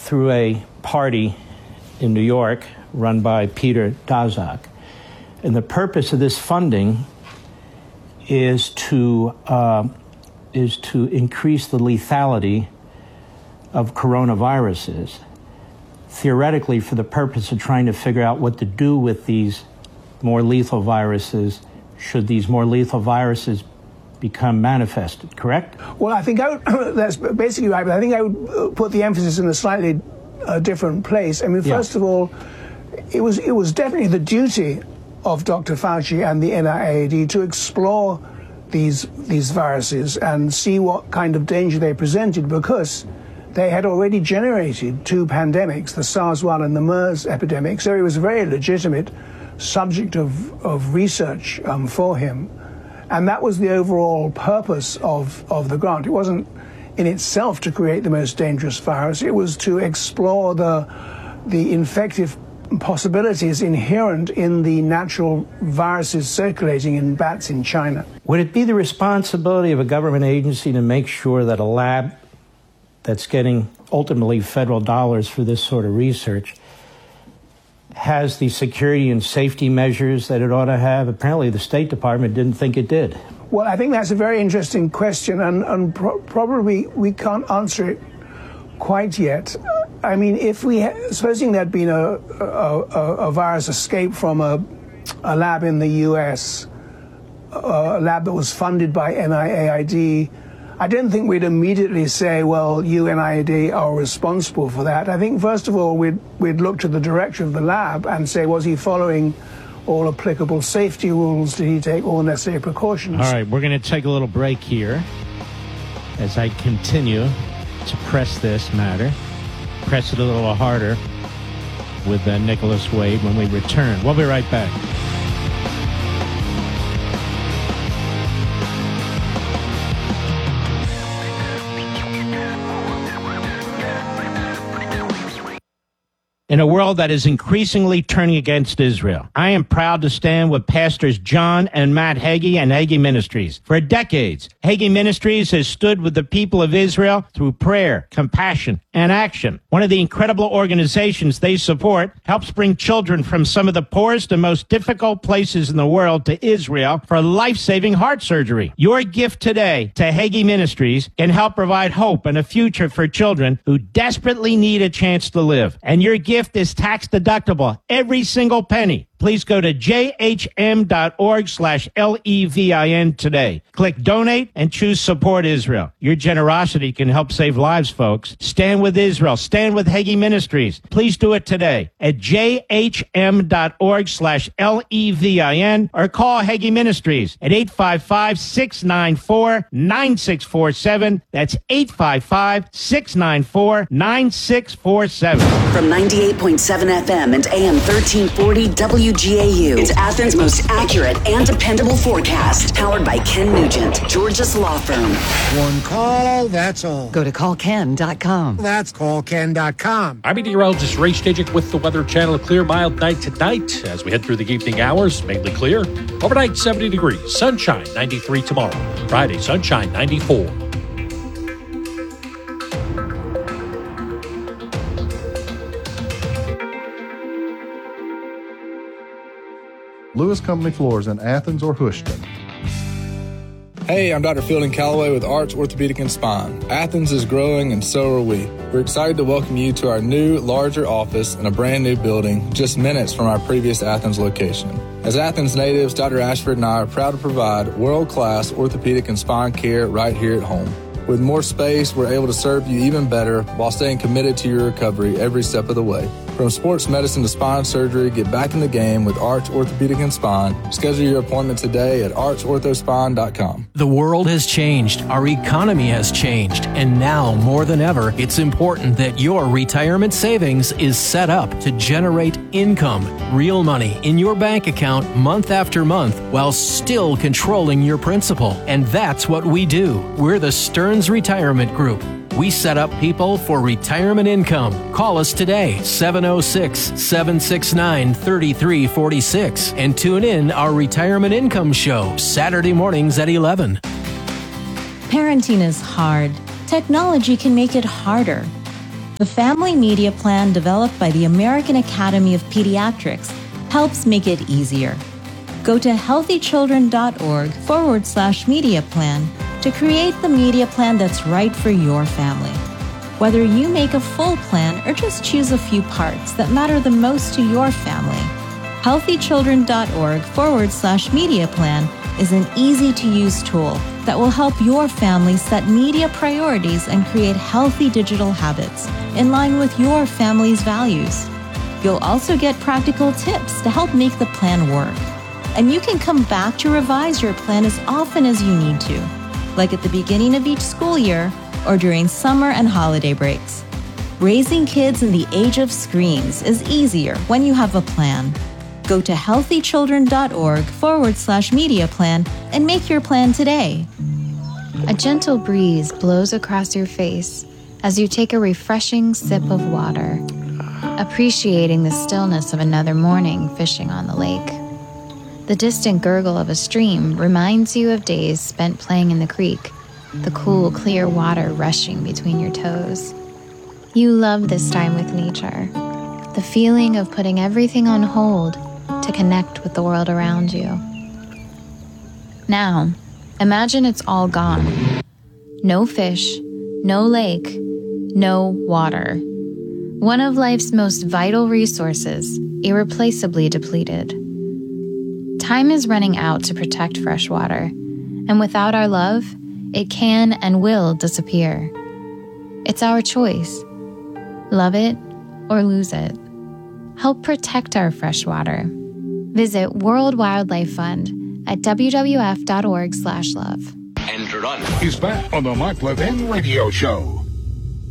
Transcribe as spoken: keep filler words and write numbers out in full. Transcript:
through a party in New York run by Peter Daszak. And the purpose of this funding is to uh, is to increase the lethality of coronaviruses, theoretically for the purpose of trying to figure out what to do with these more lethal viruses should these more lethal viruses become manifested, correct? Well, I think I would, that's basically right, but I think I would put the emphasis in a slightly uh, different place. I mean, first yeah. of all, it was it was definitely the duty of Doctor Fauci and the N I A I D to explore these these viruses and see what kind of danger they presented, because they had already generated two pandemics, the SARS one and the MERS epidemic. So it was a very legitimate subject of, of research um, for him. And that was the overall purpose of, of the grant. It wasn't in itself to create the most dangerous virus. It was to explore the, the infective possibilities inherent in the natural viruses circulating in bats in China. Would it be the responsibility of a government agency to make sure that a lab that's getting ultimately federal dollars for this sort of research has the security and safety measures that it ought to have? Apparently the State Department didn't think it did. Well, I think that's a very interesting question, and, and pro- probably we can't answer it quite yet. I mean, if we, ha- supposing there'd been a, a, a, a virus escape from a, a lab in the U S, a lab that was funded by N I A I D, I don't think we'd immediately say, well, you, N I A I D, are responsible for that. I think, first of all, we'd, we'd look to the director of the lab and say, was he following all applicable safety rules? Did he take all necessary precautions? All right, we're going to take a little break here as I continue to press this matter, press it a little harder with uh, Nicholas Wade when we return. We'll be right back. In a world that is increasingly turning against Israel, I am proud to stand with Pastors John and Matt Hagee and Hagee Ministries. For decades, Hagee Ministries has stood with the people of Israel through prayer, compassion, and action. One of the incredible organizations they support helps bring children from some of the poorest and most difficult places in the world to Israel for life-saving heart surgery. Your gift today to Hagee Ministries can help provide hope and a future for children who desperately need a chance to live. And your gift is tax deductible, every single penny. Please go to jhm.org slash L-E-V-I-N today. Click donate and choose support Israel. Your generosity can help save lives, folks. Stand with Israel. Stand with Hagee Ministries. Please do it today at jhm.org slash L-E-V-I-N or call Hagee Ministries at eight five five, six nine four, nine six four seven. That's eight five five, six nine four, nine six four seven. From ninety-eight point seven F M and A M thirteen forty W G A U. It's Athens' most accurate and dependable forecast. Powered by Ken Nugent, Georgia's law firm. One call, that's all. Go to call ken dot com. That's call ken dot com. I'm meteorologist Ray Stajic with the Weather Channel. A clear, mild night tonight. As we head through the evening hours, mainly clear. Overnight, seventy degrees. Sunshine, ninety-three tomorrow. Friday, sunshine, ninety-four. Lewis Company Floors in Athens or Houston. Hey, I'm Doctor Fielding Calloway with Arch Orthopedic and Spine. Athens is growing and so are we. We're excited to welcome you to our new, larger office in a brand new building just minutes from our previous Athens location. As Athens natives, Doctor Ashford and I are proud to provide world-class orthopedic and spine care right here at home. With more space, we're able to serve you even better while staying committed to your recovery every step of the way. From sports medicine to spine surgery, get back in the game with Arch Orthopedic and Spine. Schedule your appointment today at arch ortho spine dot com. The world has changed. Our economy has changed. And now, more than ever, it's important that your retirement savings is set up to generate income, real money in your bank account month after month while still controlling your principal. And that's what we do. We're the Stearns Retirement Group. We set up people for retirement income. Call us today, seven oh six, seven six nine, three three four six, and tune in our Retirement Income Show, Saturday mornings at eleven. Parenting is hard. Technology can make it harder. The family media plan developed by the American Academy of Pediatrics helps make it easier. Go to healthychildren.org forward slash media plan to create the media plan that's right for your family. Whether you make a full plan or just choose a few parts that matter the most to your family, healthychildren.org forward slash media plan is an easy-to-use tool that will help your family set media priorities and create healthy digital habits in line with your family's values. You'll also get practical tips to help make the plan work. And you can come back to revise your plan as often as you need to, like at the beginning of each school year or during summer and holiday breaks. Raising kids in the age of screens is easier when you have a plan. Go to healthychildren.org forward slash media plan and make your plan today. A gentle breeze blows across your face as you take a refreshing sip of water, appreciating the stillness of another morning fishing on the lake. The distant gurgle of a stream reminds you of days spent playing in the creek, the cool, clear water rushing between your toes. You love this time with nature, the feeling of putting everything on hold to connect with the world around you. Now, imagine it's all gone. No fish, no lake, no water. One of life's most vital resources, irreplaceably depleted. Time is running out to protect fresh water, and without our love, it can and will disappear. It's our choice. Love it or lose it. Help protect our fresh water. Visit World Wildlife Fund at wwf.org slash love. And run. He's back on the Mark Levin Radio Show.